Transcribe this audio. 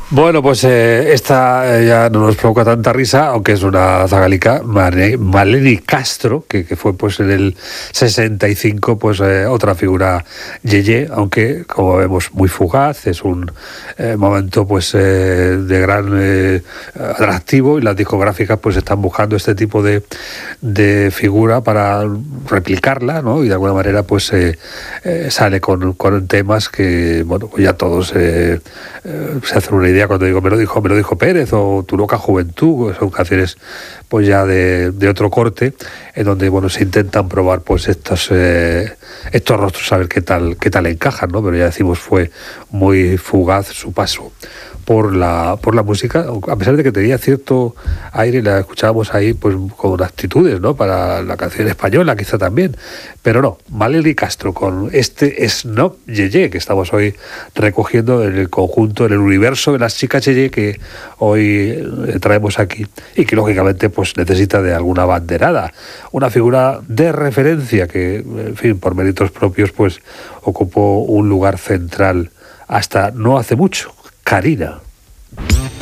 Bueno, pues esta ya no nos provoca tanta risa, aunque es una zagalica, Maleni Castro, que fue pues en el 65 pues otra figura yeye, aunque como vemos muy fugaz, es un momento pues de gran atractivo, y las discográficas pues están buscando este tipo de figura para replicarla, ¿no? Y de alguna manera pues sale con temas que, bueno, pues ya todos se hacen una idea cuando digo me lo dijo Pérez o Tu loca juventud. Son canciones pues ya de otro corte, en donde bueno se intentan probar pues estos rostros, a ver qué tal encajan, ¿no? Pero ya decimos, fue muy fugaz su paso por la música, a pesar de que tenía cierto aire, la escuchábamos ahí pues con actitudes, ¿no? Para la canción española quizá también, pero no. Maleni Castro con este Snob Yeye que estamos hoy recogiendo en el conjunto, en el universo de las chicas Yeye que hoy traemos aquí, y que lógicamente pues necesita de alguna banderada, una figura de referencia que, en fin, por méritos propios pues ocupó un lugar central hasta no hace mucho. Karina.